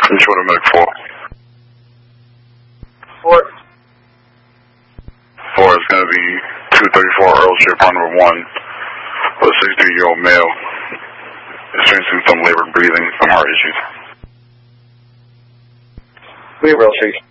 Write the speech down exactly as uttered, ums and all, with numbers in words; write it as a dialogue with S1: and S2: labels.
S1: Which one am I for?
S2: Four.
S1: Four is going to be two thirty-four Earl Street, apartment number one. A sixty-year-old male experiencing some labor breathing, some heart issues.
S2: We have Earl Street.